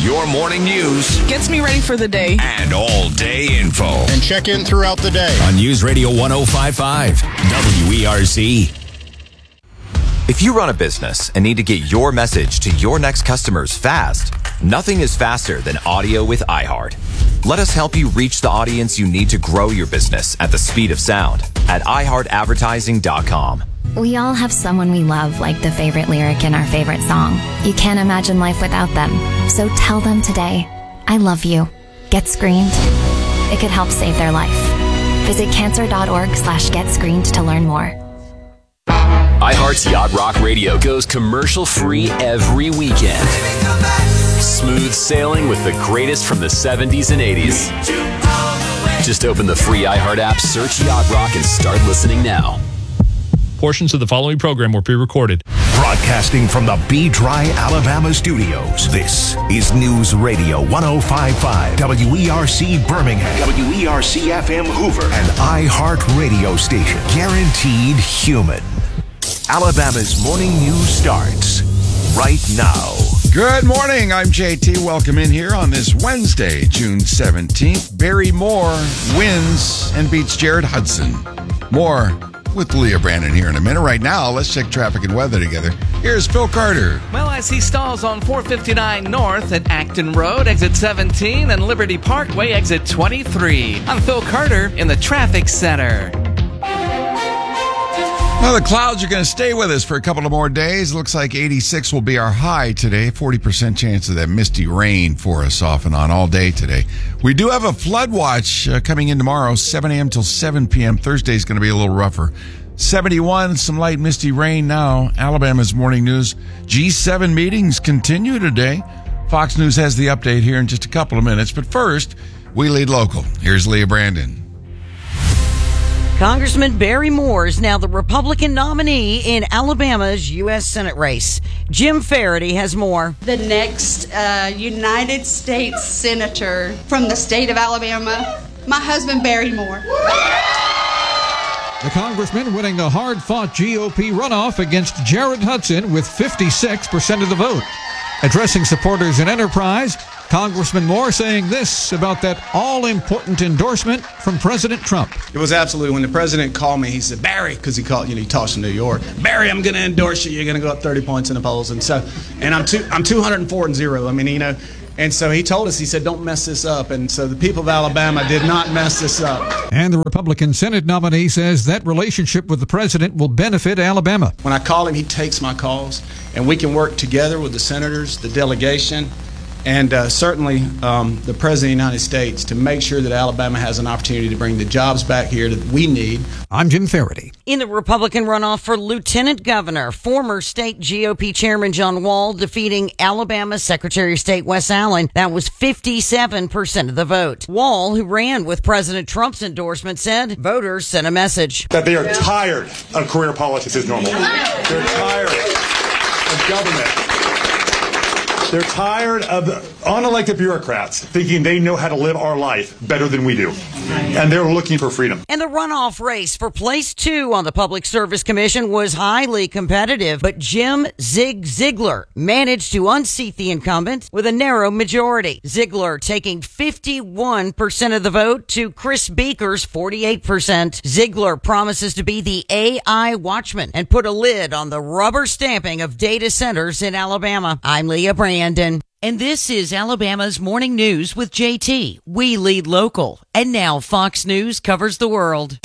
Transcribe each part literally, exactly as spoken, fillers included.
Your morning news Gets me ready for the day. and all-day info And check in throughout the day. on News Radio one oh five point five W E R C. If you run a business and need to get your message to your next customers fast, nothing is faster than audio with iHeart. Let us help you reach the audience you need to grow your business at the speed of sound at i heart advertising dot com. We all have someone we love, like the favorite lyric in our favorite song. You can't imagine life without them. So tell them today, I love you. Get screened. It could help save their life. Visit cancer.org slash get screened to learn more. iHeart's Yacht Rock Radio goes commercial-free every weekend. Smooth sailing with the greatest from the seventies and eighties. Just open the free iHeart app, search Yacht Rock, and start listening now. Portions of the following program were pre-recorded. Broadcasting from the B-Dry, Alabama studios, this is News Radio one oh five point five W E R C Birmingham, W E R C F M Hoover, and iHeart Radio Station. Guaranteed human. Alabama's morning news starts right now. Good morning. I'm J T. Welcome in here on this Wednesday, June seventeenth. Barry Moore wins and beats Jared Hudson. More with Leah Brandon here in a minute. Right now, let's check traffic and weather together. Here's Phil Carter. Well, I see stalls on four fifty-nine North at Acton Road, exit seventeen, and Liberty Parkway, exit twenty-three. I'm Phil Carter in the traffic center. Well, the clouds are going to stay with us for a couple of more days. Looks like eighty-six will be our high today. forty percent chance of that misty rain for us off and on all day today. We do have a flood watch uh, coming in tomorrow, seven a.m. till seven p.m. Thursday's going to be a little rougher. seventy-one, some light misty rain now. Alabama's morning news. G seven meetings continue today. Fox News has the update here in just a couple of minutes. But first, we lead local. Here's Leah Brandon. Congressman Barry Moore is now the Republican nominee in Alabama's U S Senate race. Jim Faraday has more. The next uh, United States Senator from the state of Alabama, my husband Barry Moore. The congressman winning the hard-fought G O P runoff against Jared Hudson with fifty-six percent of the vote. Addressing supporters in Enterprise, Congressman Moore saying this about that all-important endorsement from President Trump. It was absolutely, when the president called me, he said, Barry, because he called, you know, he talks to New York, Barry, I'm going to endorse you. You're going to go up thirty points in the polls. And so, and I'm two, I'm two hundred four and zero. I mean, you know, and so he told us, he said, don't mess this up. And so the people of Alabama did not mess this up. And the Republican Senate nominee says that relationship with the president will benefit Alabama. When I call him, he takes my calls, and we can work together with the senators, the delegation, and uh, certainly um, the President of the United States to make sure that Alabama has an opportunity to bring the jobs back here that we need. I'm Jim Faraday. In the Republican runoff for Lieutenant Governor, former state G O P Chairman John Wall defeating Alabama Secretary of State Wes Allen. That was fifty-seven percent of the vote. Wall, who ran with President Trump's endorsement, said voters sent a message that they are tired of career politics as normal. They're tired of government. They're tired of unelected bureaucrats thinking they know how to live our life better than we do. And they're looking for freedom. And the runoff race for place two on the Public Service Commission was highly competitive, but Jim Zig Ziglar managed to unseat the incumbent with a narrow majority. Ziglar taking fifty-one percent of the vote to Chris Beaker's forty-eight percent. Ziglar promises to be the A I watchman and put a lid on the rubber stamping of data centers in Alabama. I'm Leah Brandon. And this is Alabama's Morning News with J T. We lead local. And now Fox News covers the world.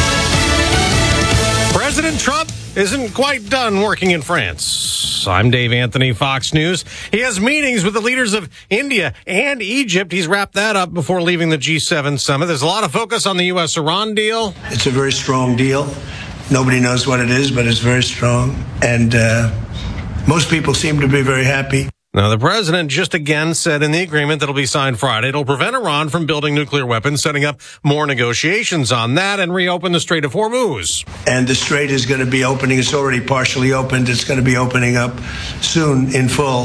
President Trump isn't quite done working in France. I'm Dave Anthony, Fox News. He has meetings with the leaders of India and Egypt. He's wrapped that up before leaving the G seven summit. There's a lot of focus on the U S Iran deal. It's a very strong deal. Nobody knows what it is, but it's very strong. And uh, most people seem to be very happy. Now, the president just again said in the agreement that'll be signed Friday, it'll prevent Iran from building nuclear weapons, setting up more negotiations on that, and reopen the Strait of Hormuz. And the strait is going to be opening. It's already partially opened. It's going to be opening up soon in full.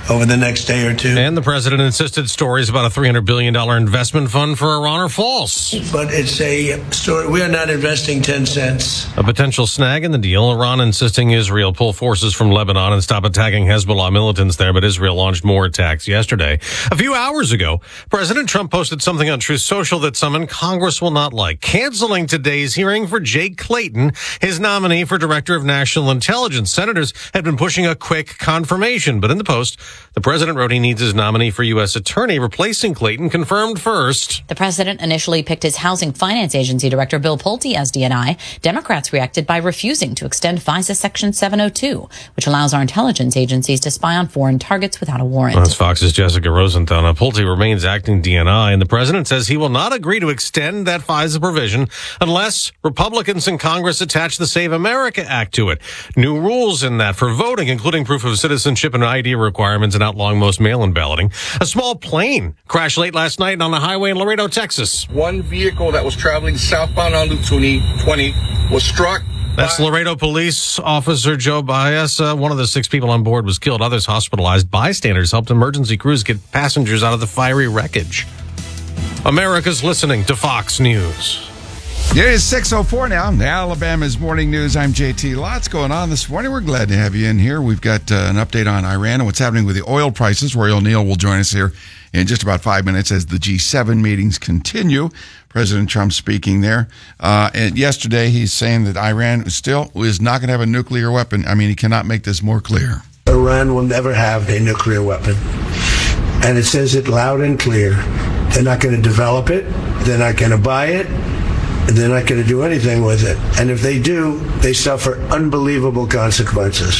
over the next day or two. And the president insisted stories about a three hundred billion dollars investment fund for Iran are false. But it's a story. We are not investing ten cents. A potential snag in the deal, Iran insisting Israel pull forces from Lebanon and stop attacking Hezbollah militants there, but Israel launched more attacks yesterday. A few hours ago, President Trump posted something on Truth Social that some in Congress will not like, canceling today's hearing for Jake Clayton, his nominee for Director of National Intelligence. Senators had been pushing a quick confirmation, but in the Post, the president wrote he needs his nominee for U S attorney, replacing Clayton, confirmed first. The president initially picked his Housing Finance Agency Director Bill Pulte as D N I. Democrats reacted by refusing to extend FISA Section seven oh two, which allows our intelligence agencies to spy on foreign targets without a warrant. That's Fox's Jessica Rosenthal. Now, Pulte remains acting D N I, and the president says he will not agree to extend that FISA provision unless Republicans in Congress attach the Save America Act to it. New rules in that for voting, including proof of citizenship and I D requirements, and outlawing most mail-in balloting. A small plane crashed late last night on a highway in Laredo, Texas. One vehicle that was traveling southbound on Loop twenty was struck. That's Laredo Police Officer Joe Baez. Uh, one of the six people on board was killed. Others hospitalized. Bystanders helped emergency crews get passengers out of the fiery wreckage. America's listening to Fox News. It is six oh four now. Alabama's Morning News. I'm J T. Lots going on this morning. We're glad to have you in here. We've got uh, an update on Iran and what's happening with the oil prices. Roy O'Neill will join us here in just about five minutes as the G seven meetings continue. President Trump speaking there. Uh, and yesterday, he's saying that Iran still is not going to have a nuclear weapon. I mean, he cannot make this more clear. Iran will never have a nuclear weapon. And it says it loud and clear. They're not going to develop it. They're not going to buy it. They're not going to do anything with it. And if they do, they suffer unbelievable consequences.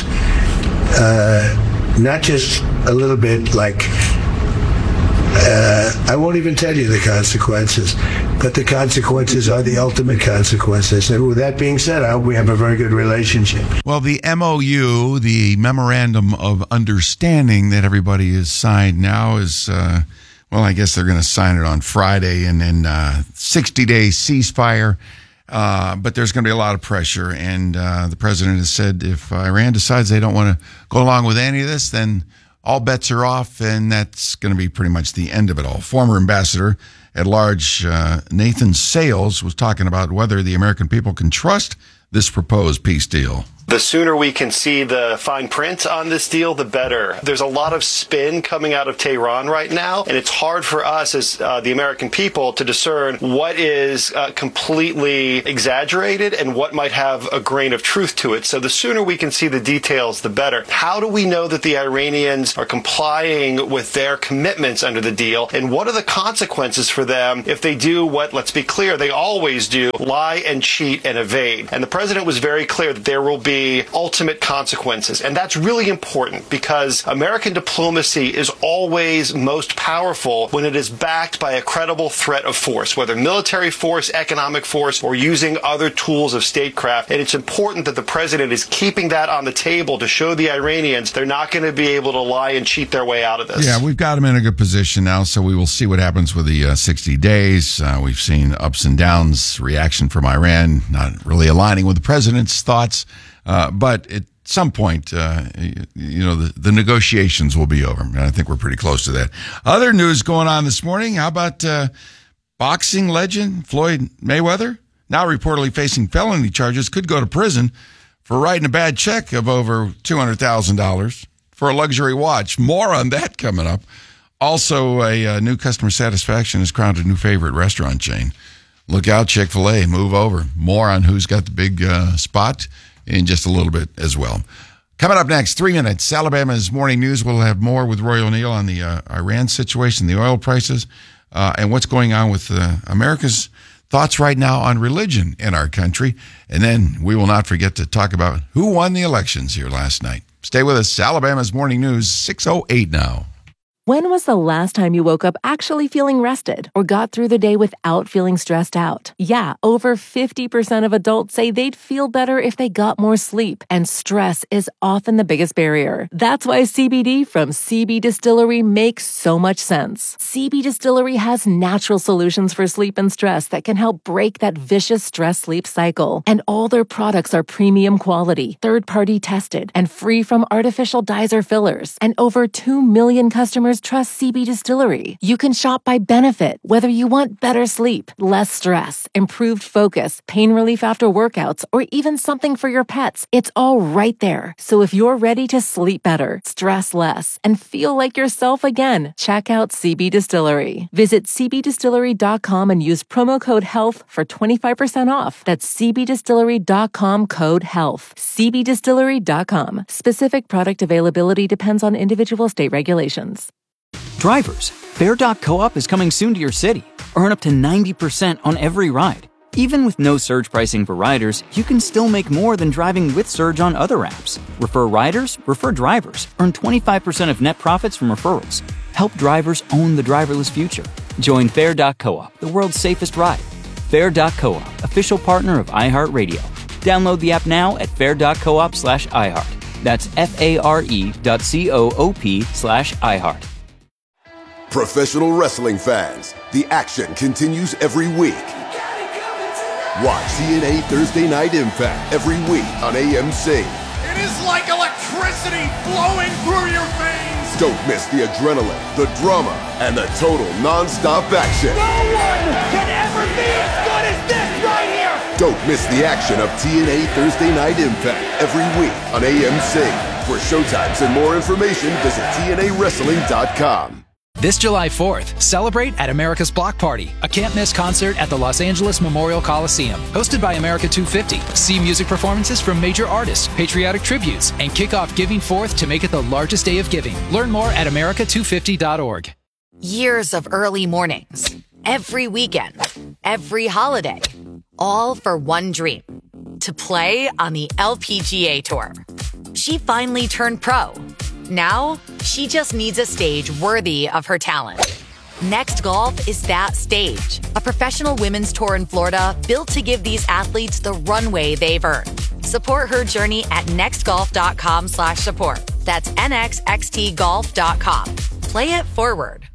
Uh, not just a little bit like, uh, I won't even tell you the consequences, but the consequences are the ultimate consequences. And with that being said, I hope we have a very good relationship. Well, the M O U, the Memorandum of Understanding that everybody has signed now is... Uh, Well, I guess they're going to sign it on Friday and then uh, sixty-day ceasefire. Uh, but there's going to be a lot of pressure. And uh, the president has said if Iran decides they don't want to go along with any of this, then all bets are off. And that's going to be pretty much the end of it all. Former ambassador at large uh, Nathan Sales was talking about whether the American people can trust this proposed peace deal. The sooner we can see the fine print on this deal, the better. There's a lot of spin coming out of Tehran right now, and it's hard for us as uh, the American people to discern what is uh, completely exaggerated and what might have a grain of truth to it. So the sooner we can see the details, the better. How do we know that the Iranians are complying with their commitments under the deal, and what are the consequences for them if they do what, let's be clear, they always do, lie and cheat and evade? And the president was very clear that there will be ultimate consequences. And that's really important because American diplomacy is always most powerful when it is backed by a credible threat of force, whether military force, economic force, or using other tools of statecraft. And it's important that the president is keeping that on the table to show the Iranians they're not going to be able to lie and cheat their way out of this. Yeah, we've got them in a good position now, so we will see what happens with the uh, sixty days. Uh, we've seen ups and downs, reaction from Iran, not really aligning with the president's thoughts. Uh, but at some point, uh, you know, the, the negotiations will be over. And I think we're pretty close to that. Other news going on this morning. How about uh, boxing legend Floyd Mayweather? Now reportedly facing felony charges, could go to prison for writing a bad check of over two hundred thousand dollars for a luxury watch. More on that coming up. Also, a, a new customer satisfaction has crowned a new favorite restaurant chain. Look out, Chick-fil-A, move over. More on who's got the big uh, spot in just a little bit as well. Coming up next, three minutes, Alabama's Morning News. We'll have more with Roy O'Neill on the uh, Iran situation, the oil prices, uh, and what's going on with uh, America's thoughts right now on religion in our country. And then we will not forget to talk about who won the elections here last night. Stay with us. Alabama's Morning News, six oh eight now. When was the last time you woke up actually feeling rested or got through the day without feeling stressed out? Yeah, over fifty percent of adults say they'd feel better if they got more sleep, and stress is often the biggest barrier. That's why C B D from C B Distillery makes so much sense. C B Distillery has natural solutions for sleep and stress that can help break that vicious stress-sleep cycle. And all their products are premium quality, third-party tested, and free from artificial dyes or fillers. And over two million customers trust C B Distillery. You can shop by benefit, whether you want better sleep, less stress, improved focus, pain relief after workouts, or even something for your pets. It's all right there. So if you're ready to sleep better, stress less, and feel like yourself again, check out C B Distillery. Visit c b distillery dot com and use promo code HEALTH for twenty-five percent off. That's c b distillery dot com code HEALTH. c b distillery dot com. Specific product availability depends on individual state regulations. Drivers, Fare dot coop is coming soon to your city. Earn up to ninety percent on every ride. Even with no surge pricing for riders, you can still make more than driving with Surge on other apps. Refer riders, refer drivers. Earn twenty-five percent of net profits from referrals. Help drivers own the driverless future. Join Fare dot coop, the world's safest ride. Fare dot coop, official partner of iHeartRadio. Download the app now at fare dot coop slash iHeart. That's F-A-R-E dot C-O-O-P slash iHeart. Professional wrestling fans, the action continues every week. Watch T N A Thursday Night Impact every week on A M C. It is like electricity flowing through your veins. Don't miss the adrenaline, the drama, and the total non-stop action. No one can ever be as good as this right here. Don't miss the action of T N A Thursday Night Impact every week on A M C. For showtimes and more information, visit T N A wrestling dot com. This July fourth, celebrate at America's Block Party, a can't-miss concert at the Los Angeles Memorial Coliseum. Hosted by America two fifty. See music performances from major artists, patriotic tributes, and kick off Giving Fourth to make it the largest day of giving. Learn more at america two fifty dot org. Years of early mornings, every weekend, every holiday, all for one dream, to play on the L P G A Tour. She finally turned pro. Now, she just needs a stage worthy of her talent. Next Golf is that stage. A professional women's tour in Florida built to give these athletes the runway they've earned. Support her journey at nextgolf.com slash support. That's N X X T golf dot com. Play it forward.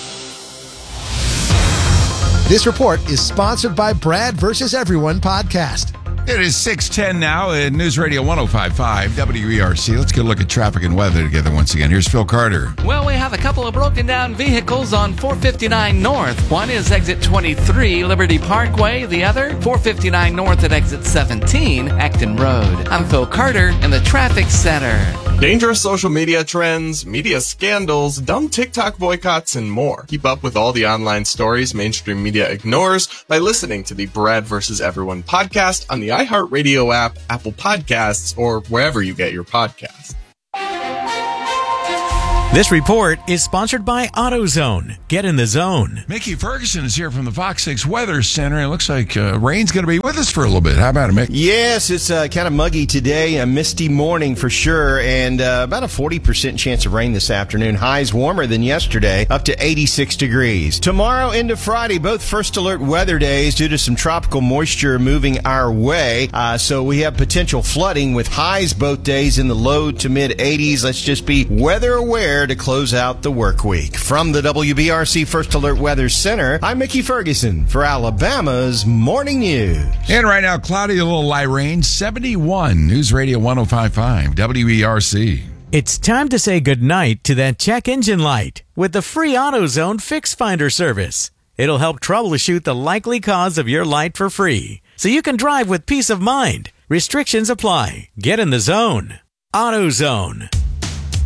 This report is sponsored by Brad versus Everyone podcast. It is six ten now at News Radio one oh five point five W E R C. Let's get a look at traffic and weather together once again. Here's Phil Carter. Well, we have a couple of broken down vehicles on four fifty-nine North. One is exit twenty-three, Liberty Parkway. The other, four fifty-nine North at exit seventeen, Acton Road. I'm Phil Carter in the Traffic Center. Dangerous social media trends, media scandals, dumb TikTok boycotts, and more. Keep up with all the online stories mainstream media ignores by listening to the Brad versus Everyone podcast on the iHeartRadio app, Apple Podcasts, or wherever you get your podcasts. This report is sponsored by AutoZone. Get in the zone. Mickey Ferguson is here from the Fox six Weather Center. It looks like uh, rain's going to be with us for a little bit. How about it, Mick? Yes, it's uh, kind of muggy today, a misty morning for sure, and uh, about a forty percent chance of rain this afternoon. Highs warmer than yesterday, up to eighty-six degrees. Tomorrow into Friday, both first alert weather days due to some tropical moisture moving our way. Uh, so we have potential flooding with highs both days in the low to mid eighties. Let's just be weather aware to close out the work week. From the W B R C First Alert Weather Center, I'm Mickey Ferguson for Alabama's Morning News. And right now, cloudy, a little light rain, seventy-one. News Radio one oh five point five W E R C. It's time to say goodnight to that check engine light with the free AutoZone Fix Finder service. It'll help troubleshoot the likely cause of your light for free, so you can drive with peace of mind. Restrictions apply. Get in the zone. AutoZone.